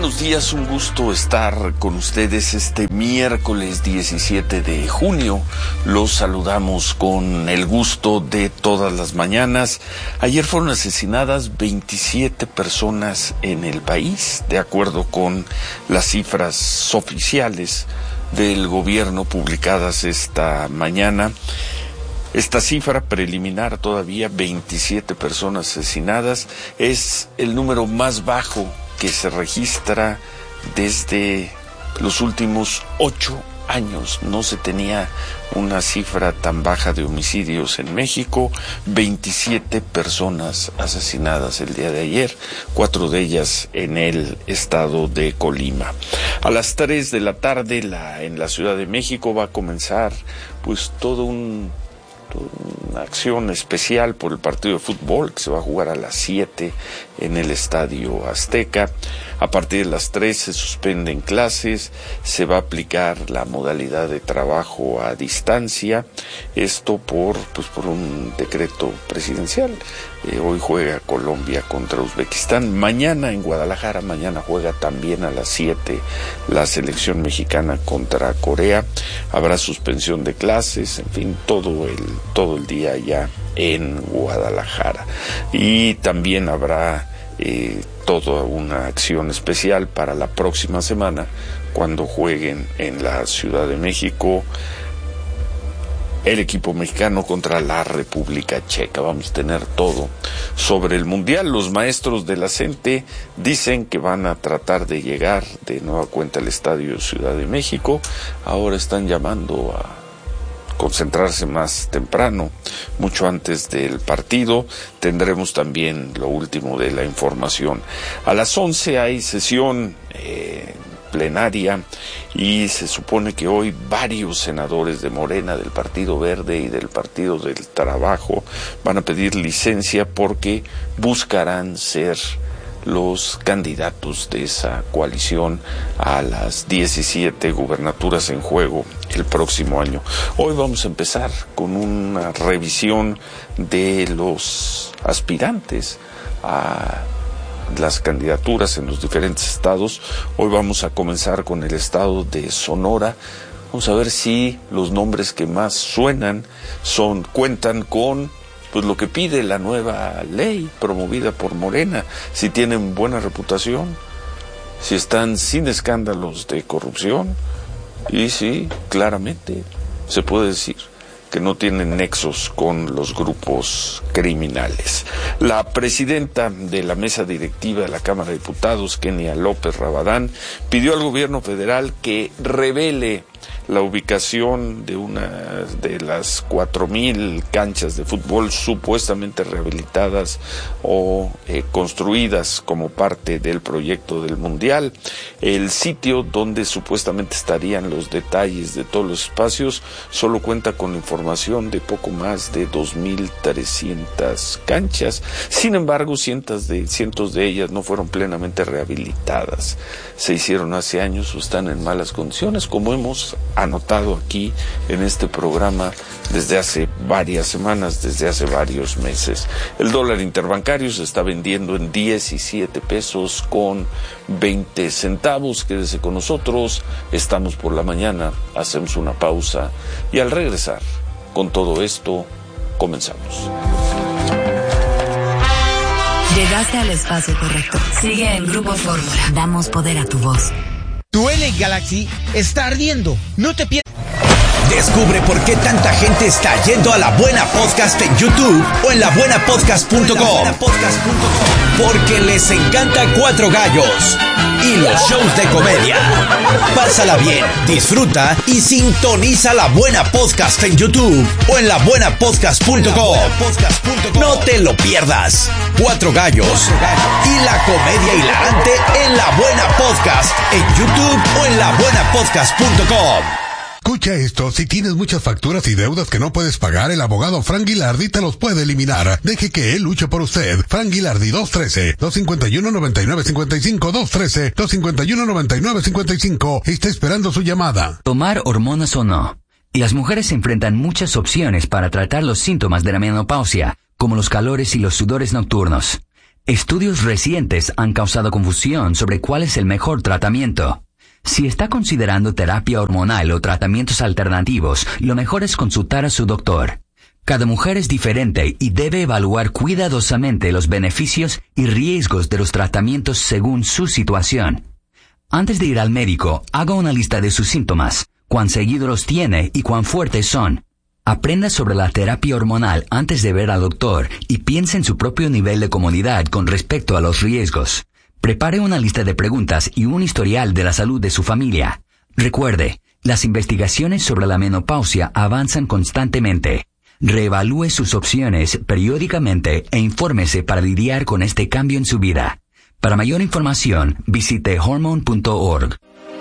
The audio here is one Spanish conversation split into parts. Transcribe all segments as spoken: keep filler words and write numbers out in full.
buenos días, un gusto estar con ustedes este miércoles diecisiete de junio. Los saludamos con el gusto de todas las mañanas. Ayer fueron asesinadas veintisiete personas en el país, de acuerdo con las cifras oficiales del gobierno publicadas esta mañana. Esta cifra preliminar, todavía veintisiete personas asesinadas, es el número más bajo que se registra desde los últimos ocho años. No se tenía una cifra tan baja de homicidios en México. veintisiete personas asesinadas el día de ayer, cuatro de ellas en el estado de Colima. A las tres de la tarde la, en la Ciudad de México va a comenzar pues todo un una acción especial por el partido de fútbol que se va a jugar a las siete en el Estadio Azteca. A partir de las tres se suspenden clases, se va a aplicar la modalidad de trabajo a distancia, esto por pues por un decreto presidencial. Eh, hoy juega Colombia contra Uzbekistán, mañana en Guadalajara, mañana juega también a las siete la selección mexicana contra Corea. Habrá suspensión de clases, en fin, todo el todo el día ya en Guadalajara. Y también habrá eh, toda una acción especial para la próxima semana, cuando jueguen en la Ciudad de México el equipo mexicano contra la República Checa. Vamos a tener todo sobre el Mundial. Los maestros de la CENTE dicen que van a tratar de llegar de nueva cuenta al Estadio Ciudad de México. Ahora están llamando a concentrarse más temprano, mucho antes del partido. Tendremos también lo último de la información. A las once hay sesión eh, plenaria y se supone que hoy varios senadores de Morena, del Partido Verde y del Partido del Trabajo van a pedir licencia porque buscarán ser los candidatos de esa coalición a las diecisiete gubernaturas en juego el próximo año. Hoy vamos a empezar con una revisión de los aspirantes a las candidaturas en los diferentes estados. Hoy vamos a comenzar con el estado de Sonora. Vamos a ver si los nombres que más suenan son cuentan con pues lo que pide la nueva ley promovida por Morena, si tienen buena reputación, si están sin escándalos de corrupción, y sí, claramente se puede decir que no tienen nexos con los grupos criminales. La presidenta de la mesa directiva de la Cámara de Diputados, Kenia López Rabadán, pidió al gobierno federal que revele la ubicación de una de las cuatro mil canchas de fútbol supuestamente rehabilitadas o eh, construidas como parte del proyecto del Mundial. El sitio donde supuestamente estarían los detalles de todos los espacios solo cuenta con información de poco más de dos mil trescientas canchas. Sin embargo, cientos de, cientos de ellas no fueron plenamente rehabilitadas. Se hicieron hace años o están en malas condiciones, como hemos anotado aquí en este programa desde hace varias semanas, desde hace varios meses. El dólar interbancario se está vendiendo en diecisiete pesos con veinte centavos. Quédese con nosotros, estamos por la mañana, hacemos una pausa y al regresar con todo esto comenzamos. Llegaste al espacio correcto. Sigue en Grupo Fórmula. Damos poder a tu voz. Tu L G Galaxy está ardiendo. No te pierdas. Descubre por qué tanta gente está yendo a La Buena Podcast en YouTube o en la buena podcast punto com. Porque les encanta Cuatro Gallos y los shows de comedia. Pásala bien, disfruta y sintoniza La Buena Podcast en YouTube o en la buena podcast punto com. No te lo pierdas. Cuatro Gallos y la comedia hilarante en La Buena Podcast en YouTube o en la buena podcast punto com. Escucha esto, si tienes muchas facturas y deudas que no puedes pagar, el abogado Frank Guilardi te los puede eliminar. Deje que él luche por usted. Frank Guilardi, dos uno tres, dos cinco uno, nueve nueve cinco cinco, dos uno tres, dos cinco uno, nueve nueve cinco cinco. Está esperando su llamada. Tomar hormonas o no. Las mujeres se enfrentan muchas opciones para tratar los síntomas de la menopausia, como los calores y los sudores nocturnos. Estudios recientes han causado confusión sobre cuál es el mejor tratamiento. Si está considerando terapia hormonal o tratamientos alternativos, lo mejor es consultar a su doctor. Cada mujer es diferente y debe evaluar cuidadosamente los beneficios y riesgos de los tratamientos según su situación. Antes de ir al médico, haga una lista de sus síntomas, cuán seguido los tiene y cuán fuertes son. Aprenda sobre la terapia hormonal antes de ver al doctor y piense en su propio nivel de comodidad con respecto a los riesgos. Prepare una lista de preguntas y un historial de la salud de su familia. Recuerde, las investigaciones sobre la menopausia avanzan constantemente. Reevalúe sus opciones periódicamente e infórmese para lidiar con este cambio en su vida. Para mayor información, visite hormone punto org.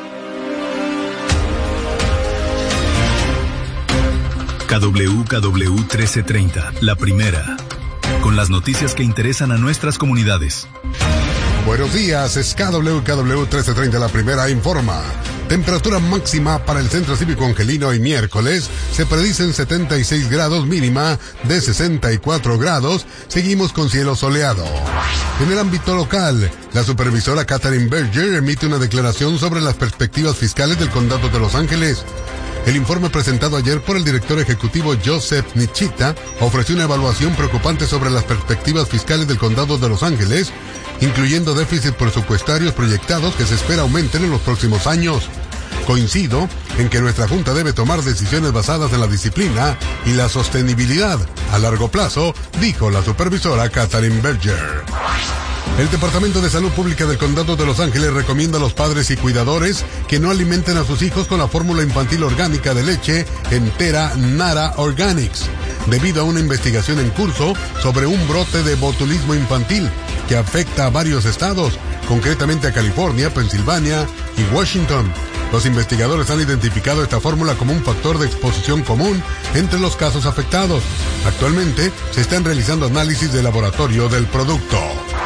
K W K W trece treinta, la primera, con las noticias que interesan a nuestras comunidades. Buenos días, es K W K W trece treinta, la primera informa. Temperatura máxima para el Centro Cívico Angelino y miércoles se predicen setenta y seis grados, mínima de sesenta y cuatro grados. Seguimos con cielo soleado. En el ámbito local, la supervisora Catherine Berger emite una declaración sobre las perspectivas fiscales del Condado de Los Ángeles. El informe presentado ayer por el director ejecutivo Joseph Nichita ofreció una evaluación preocupante sobre las perspectivas fiscales del Condado de Los Ángeles, incluyendo déficits presupuestarios proyectados que se espera aumenten en los próximos años. Coincido en que nuestra Junta debe tomar decisiones basadas en la disciplina y la sostenibilidad a largo plazo, dijo la supervisora Catherine Berger. El Departamento de Salud Pública del Condado de Los Ángeles recomienda a los padres y cuidadores que no alimenten a sus hijos con la fórmula infantil orgánica de leche entera Nara Organics, debido a una investigación en curso sobre un brote de botulismo infantil que afecta a varios estados, concretamente a California, Pensilvania y Washington. Los investigadores han identificado esta fórmula como un factor de exposición común entre los casos afectados. Actualmente se están realizando análisis de laboratorio del producto.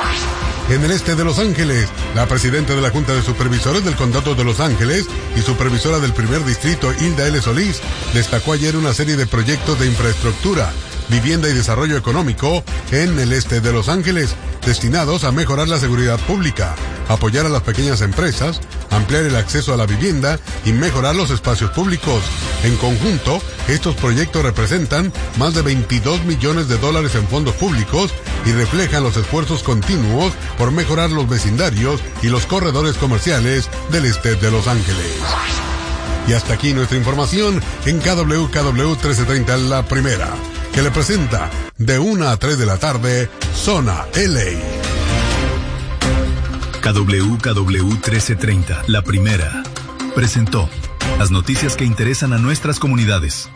En el este de Los Ángeles, la presidenta de la Junta de Supervisores del Condado de Los Ángeles y supervisora del primer distrito, Hilda L. Solís, destacó ayer una serie de proyectos de infraestructura, vivienda y desarrollo económico en el este de Los Ángeles, destinados a mejorar la seguridad pública, apoyar a las pequeñas empresas, ampliar el acceso a la vivienda y mejorar los espacios públicos. En conjunto, estos proyectos representan más de veintidós millones de dólares en fondos públicos y reflejan los esfuerzos continuos por mejorar los vecindarios y los corredores comerciales del este de Los Ángeles. Y hasta aquí nuestra información en K W K W trece treinta, la primera, que le presenta de una a tres de la tarde, Zona L A. K W K W trece treinta, la primera, presentó las noticias que interesan a nuestras comunidades.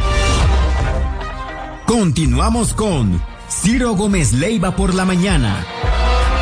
Continuamos con Ciro Gómez Leiva por la mañana.